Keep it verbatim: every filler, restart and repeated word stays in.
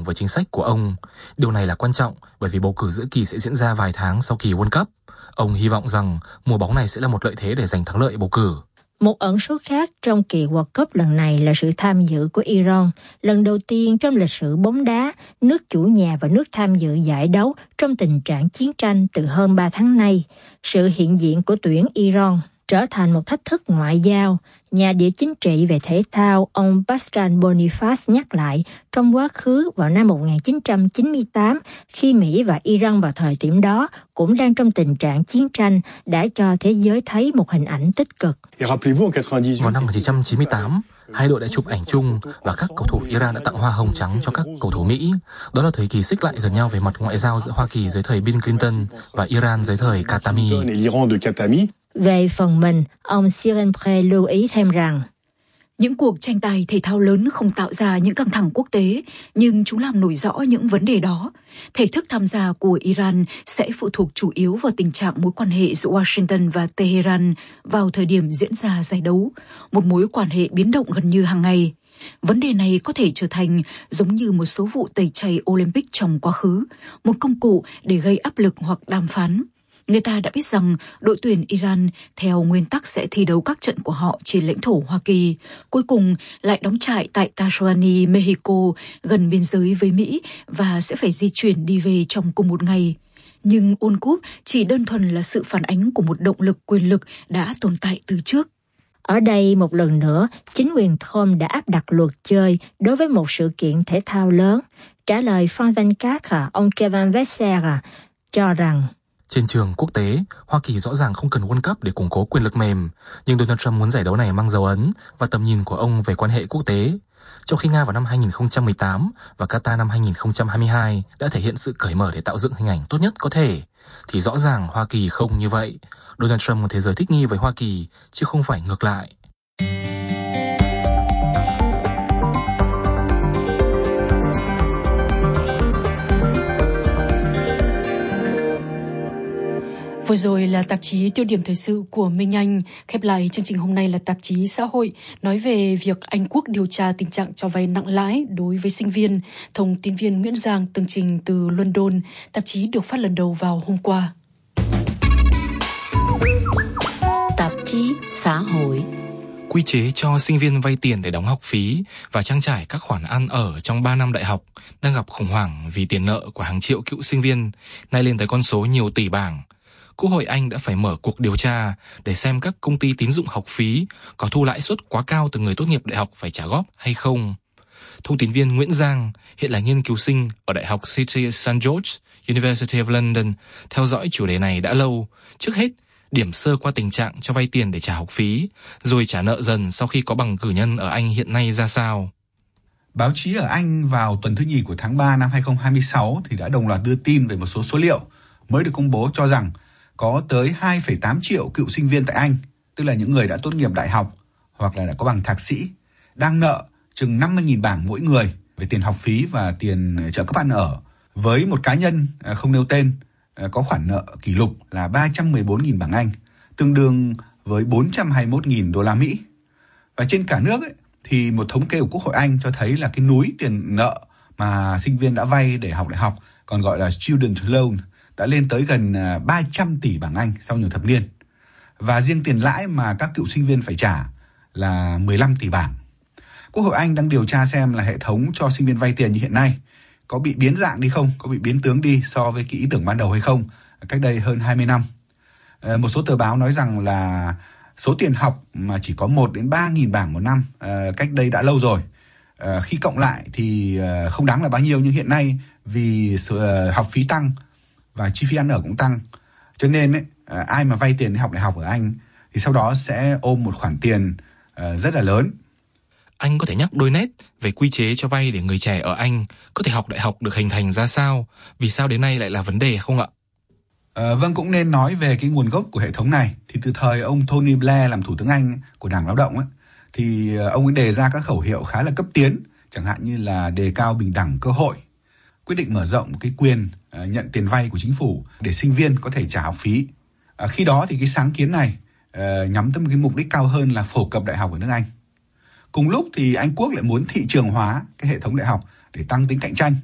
đồng với chính sách của ông. Điều này là quan trọng bởi vì bầu cử giữa kỳ sẽ diễn ra vài tháng sau kỳ World Cup. Ông hy vọng rằng mùa bóng này sẽ là một lợi thế để giành thắng lợi bầu cử. Một ẩn số khác trong kỳ World Cup lần này là sự tham dự của Iran. Lần đầu tiên trong lịch sử bóng đá, nước chủ nhà và nước tham dự giải đấu trong tình trạng chiến tranh từ hơn ba tháng nay. Sự hiện diện của tuyển Iran trở thành một thách thức ngoại giao. Nhà địa chính trị về thể thao ông Pascal Boniface nhắc lại trong quá khứ vào năm một nghìn chín trăm chín mươi tám, khi Mỹ và Iran vào thời điểm đó cũng đang trong tình trạng chiến tranh, đã cho thế giới thấy một hình ảnh tích cực. Vào năm một nghìn chín trăm chín mươi tám, hai đội đã chụp ảnh chung và các cầu thủ Iran đã tặng hoa hồng trắng cho các cầu thủ Mỹ. Đó là thời kỳ xích lại gần nhau về mặt ngoại giao giữa Hoa Kỳ dưới thời Bill Clinton và Iran dưới thời Khatami. Về phần mình, ông Siren Pre lưu ý thêm rằng những cuộc tranh tài thể thao lớn không tạo ra những căng thẳng quốc tế, nhưng chúng làm nổi rõ những vấn đề đó. Thể thức tham gia của Iran sẽ phụ thuộc chủ yếu vào tình trạng mối quan hệ giữa Washington và Tehran vào thời điểm diễn ra giải đấu, một mối quan hệ biến động gần như hàng ngày. Vấn đề này có thể trở thành giống như một số vụ tẩy chay Olympic trong quá khứ, một công cụ để gây áp lực hoặc đàm phán. Người ta đã biết rằng đội tuyển Iran theo nguyên tắc sẽ thi đấu các trận của họ trên lãnh thổ Hoa Kỳ, cuối cùng lại đóng trại tại Tahranyi, Mexico, gần biên giới với Mỹ và sẽ phải di chuyển đi về trong cùng một ngày. Nhưng World Cup chỉ đơn thuần là sự phản ánh của một động lực quyền lực đã tồn tại từ trước. Ở đây một lần nữa, chính quyền Trump đã áp đặt luật chơi đối với một sự kiện thể thao lớn. Trả lời Frank Van Cát, ông Kevin Vesser cho rằng trên trường quốc tế, Hoa Kỳ rõ ràng không cần World Cup để củng cố quyền lực mềm, nhưng Donald Trump muốn giải đấu này mang dấu ấn và tầm nhìn của ông về quan hệ quốc tế. Trong khi Nga vào năm hai nghìn không trăm mười tám và Qatar năm hai nghìn không trăm hai mươi hai đã thể hiện sự cởi mở để tạo dựng hình ảnh tốt nhất có thể, thì rõ ràng Hoa Kỳ không như vậy. Donald Trump muốn thế giới thích nghi với Hoa Kỳ, chứ không phải ngược lại. Vừa rồi là tạp chí Tiêu điểm thời sự của Minh Anh. Khép lại chương trình hôm nay là tạp chí Xã hội, nói về việc Anh Quốc điều tra tình trạng cho vay nặng lãi đối với sinh viên. Thông tin viên Nguyễn Giang tường trình từ London. Tạp chí được phát lần đầu vào hôm qua. Tạp chí Xã hội. Quy chế cho sinh viên vay tiền để đóng học phí và trang trải các khoản ăn ở trong ba năm đại học đang gặp khủng hoảng vì tiền nợ của hàng triệu cựu sinh viên, nay lên tới con số nhiều tỷ bảng. Quốc hội Anh đã phải mở cuộc điều tra để xem các công ty tín dụng học phí có thu lãi suất quá cao từ người tốt nghiệp đại học phải trả góp hay không. Thông tin viên Nguyễn Giang, hiện là nghiên cứu sinh ở Đại học City Saint George, University of London, theo dõi chủ đề này đã lâu. Trước hết, điểm sơ qua tình trạng cho vay tiền để trả học phí, rồi trả nợ dần sau khi có bằng cử nhân ở Anh hiện nay ra sao. Báo chí ở Anh vào tuần thứ nhì của tháng ba năm hai nghìn không trăm hai mươi sáu thì đã đồng loạt đưa tin về một số số liệu mới được công bố cho rằng có tới hai phẩy tám triệu cựu sinh viên tại Anh, tức là những người đã tốt nghiệp đại học hoặc là đã có bằng thạc sĩ, đang nợ chừng năm mươi nghìn bảng mỗi người về tiền học phí và tiền trợ cấp ăn ở. Với một cá nhân không nêu tên có khoản nợ kỷ lục là ba trăm mười bốn nghìn bảng Anh, tương đương với bốn trăm hai mươi mốt nghìn đô la Mỹ. Và trên cả nước ấy, thì một thống kê của Quốc hội Anh cho thấy là cái núi tiền nợ mà sinh viên đã vay để học đại học, còn gọi là student loan, đã lên tới gần ba trăm tỷ bảng Anh sau nhiều thập niên. Và riêng tiền lãi mà các cựu sinh viên phải trả là mười lăm tỷ bảng. Quốc hội Anh đang điều tra xem là hệ thống cho sinh viên vay tiền như hiện nay có bị biến dạng đi không, có bị biến tướng đi so với cái ý tưởng ban đầu hay không, cách đây hơn hai mươi năm. Một số tờ báo nói rằng là số tiền học mà chỉ có một đến ba nghìn bảng một năm cách đây đã lâu rồi. Khi cộng lại thì không đáng là bao nhiêu, nhưng hiện nay vì học phí tăng và chi phí ăn ở cũng tăng, cho nên ấy, ai mà vay tiền để học đại học ở Anh thì sau đó sẽ ôm một khoản tiền rất là lớn. Anh có thể nhắc đôi nét về quy chế cho vay để người trẻ ở Anh có thể học đại học được hình thành ra sao? Vì sao đến nay lại là vấn đề không ạ? À, vâng, cũng nên nói về cái nguồn gốc của hệ thống này. Thì từ thời ông Tony Blair làm thủ tướng Anh của Đảng Lao động ấy, thì ông ấy đề ra các khẩu hiệu khá là cấp tiến, chẳng hạn như là đề cao bình đẳng cơ hội, quyết định mở rộng cái quyền uh, nhận tiền vay của chính phủ để sinh viên có thể trả học phí. Uh, khi đó thì cái sáng kiến này uh, nhắm tới một cái mục đích cao hơn là phổ cập đại học ở nước Anh. Cùng lúc thì Anh Quốc lại muốn thị trường hóa cái hệ thống đại học để tăng tính cạnh tranh.